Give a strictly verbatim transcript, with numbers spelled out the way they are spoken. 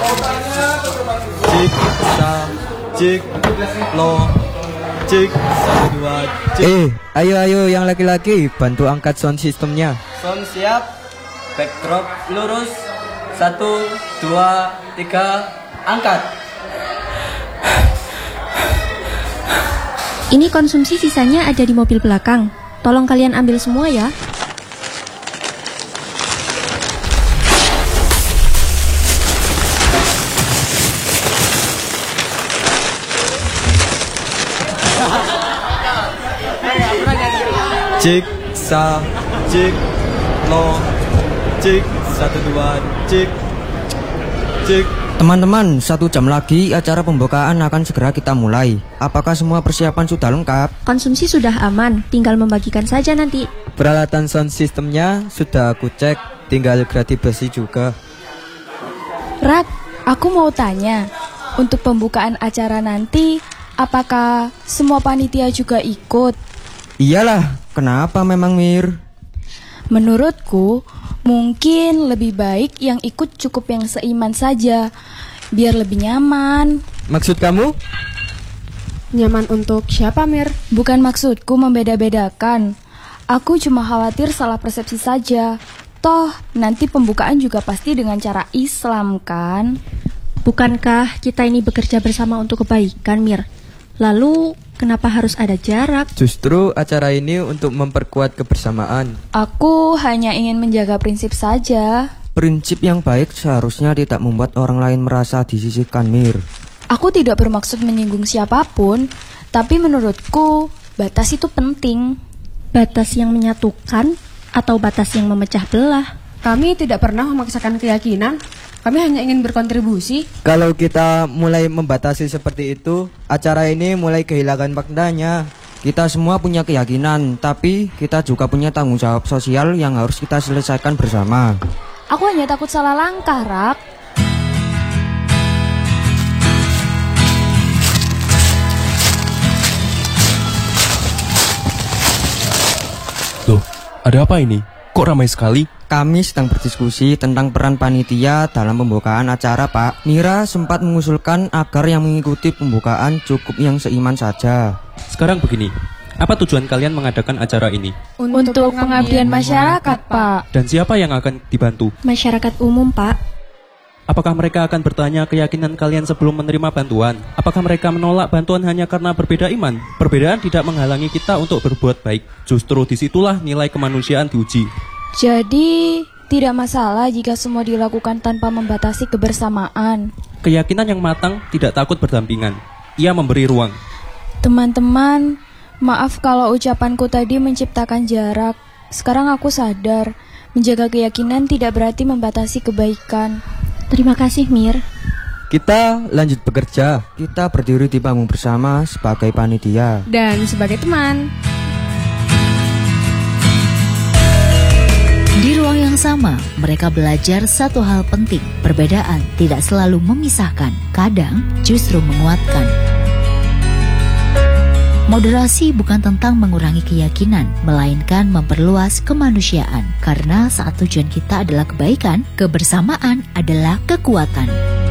Cik, sa, cik, lo, cik, satu dua, cik. Eh, ayo ayo yang laki-laki bantu angkat sound sistemnya. Sound siap, backdrop lurus, satu, dua, tiga, angkat. Ini konsumsi sisanya ada di mobil belakang. Tolong kalian ambil semua ya. Cik, sa, cik, lo, cik, satu dua, cik, cik. Teman-teman, satu jam lagi acara pembukaan akan segera kita mulai. Apakah semua persiapan sudah lengkap? Konsumsi sudah aman, tinggal membagikan saja nanti. Peralatan sound sistemnya sudah aku cek, tinggal gradi besi juga. Rak, aku mau tanya, untuk pembukaan acara nanti, apakah semua panitia juga ikut? Iyalah, kenapa memang Mir? Menurutku, mungkin lebih baik yang ikut cukup yang seiman saja, biar lebih nyaman. Maksud kamu? Nyaman untuk siapa, Mir? Bukan maksudku membeda-bedakan. Aku cuma khawatir salah persepsi saja. Toh, nanti pembukaan juga pasti dengan cara Islam, kan? Bukankah kita ini bekerja bersama untuk kebaikan, Mir? Lalu, kenapa harus ada jarak? Justru acara ini untuk memperkuat kebersamaan. Aku hanya ingin menjaga prinsip saja. Prinsip yang baik seharusnya tidak membuat orang lain merasa disisihkan, Mir. Aku tidak bermaksud menyinggung siapapun, tapi menurutku batas itu penting. Batas yang menyatukan atau batas yang memecah belah? Kami tidak pernah memaksakan keyakinan. Kami hanya ingin berkontribusi. Kalau kita mulai membatasi seperti itu, acara ini mulai kehilangan maknanya. Kita semua punya keyakinan, tapi kita juga punya tanggung jawab sosial yang harus kita selesaikan bersama. Aku hanya takut salah langkah, Rak. Loh, ada apa ini? Kok ramai sekali? Kami sedang berdiskusi tentang peran panitia dalam pembukaan acara, Pak. Mira sempat mengusulkan agar yang mengikuti pembukaan cukup yang seiman saja. Sekarang begini, apa tujuan kalian mengadakan acara ini? Untuk, Untuk pengabdian masyarakat, Pak. Dan siapa yang akan dibantu? Masyarakat umum, Pak. Apakah mereka akan bertanya keyakinan kalian sebelum menerima bantuan? Apakah mereka menolak bantuan hanya karena berbeda iman? Perbedaan tidak menghalangi kita untuk berbuat baik. Justru disitulah nilai kemanusiaan diuji. Jadi, tidak masalah jika semua dilakukan tanpa membatasi kebersamaan. Keyakinan yang matang tidak takut berdampingan. Ia memberi ruang. Teman-teman, maaf kalau ucapanku tadi menciptakan jarak. Sekarang aku sadar, menjaga keyakinan tidak berarti membatasi kebaikan. Terima kasih, Mir. Kita lanjut bekerja. Kita berdiri di panggung bersama sebagai panitia dan sebagai teman. Di ruang yang sama, mereka belajar satu hal penting. Perbedaan tidak selalu memisahkan, kadang justru menguatkan. Moderasi bukan tentang mengurangi keyakinan, melainkan memperluas kemanusiaan. Karena saat tujuan kita adalah kebaikan, kebersamaan adalah kekuatan.